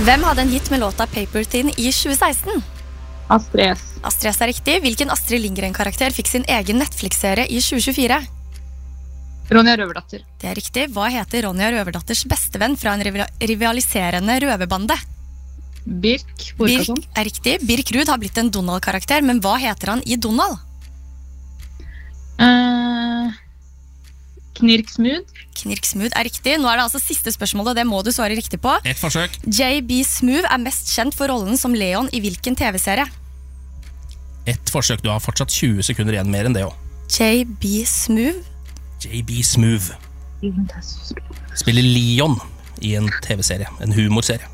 Hvem hadde en hit med låta Paper Thin i 2016? Astrid S. Astrid S er riktig. Hvilken Astrid Lindgren-karakter fikk sin egen Netflix-serie i 2024? Ronja Røverdatter. Det er riktig. Hva heter Ronja Røverdatters bestevenn fra en rivaliserende røverbande? Birk Borkasson. Birk er riktig. Birk Rud har blitt en Donald-karakter, men hva heter han i Donald? Knirksmooth. Knirksmooth er riktig. Nå er det altså siste spørsmålet, det må du svare riktig på. Et forsøk. J.B. Smoove er mest kjent for rollen som Leon i hvilken TV-serie? Et forsøk, du har fortsatt 20 sekunder igjen, mer enn det også. J.B. Smoove? J.B. Smoove. Spiller Leon i en TV-serie, en humorserie.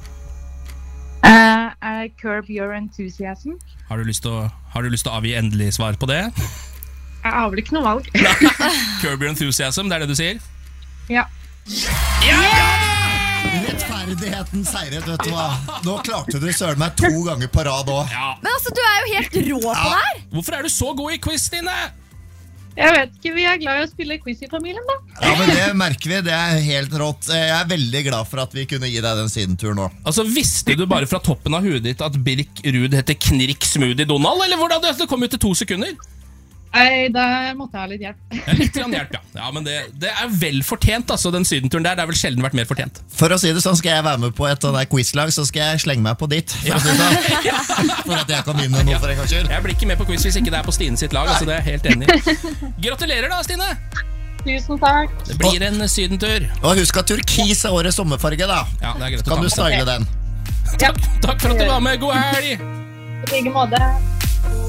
Curb Your Enthusiasm. Har du lyst til å avgi endelig svar på det? Jeg har vel ikke noe valg. Curb Your Enthusiasm, det er det du sier? Ja. Rettferdigheten seiret, vet du hva. Nå klarte du søren meg 2 ganger på rad også. Ja. Men altså, du er jo helt rå på det her. Hvorfor er du så god i quiz, Stine? Jeg vet ikke, vi er glad i å spille quiz i familien da. Ja, men det merker vi, det er helt rått. Jeg er veldig glad for at vi kunne gi deg den sydenturen nå. Altså, visste du bare fra toppen av hudet ditt at Birk Rud heter Knirksmooth i Donald, eller hvordan det kom ut til 2 sekunder? Nei, da måtte jeg ha litt hjelp. Ja, litt grann hjelp, ja. Ja, men det er vel fortjent, altså, den sydenturen der. Det er vel sjelden vært mer fortjent. For å si det sånn, skal jeg være med på et quizlag, så skal jeg slenge meg på ditt, for å si det sånn. For at jeg kan vinne noe for en gangs skyld. Jeg blir ikke med på quiz hvis ikke det er på Stine sitt lag, altså det er jeg helt enig i. Gratulerer da, Stine! Tusen takk. Det blir en sydentur. Og husk at turkis er årets sommerfarge, da. Ja, det er greit å ta Kan du med. style den? Takk for at du var med. God helg! I like måte.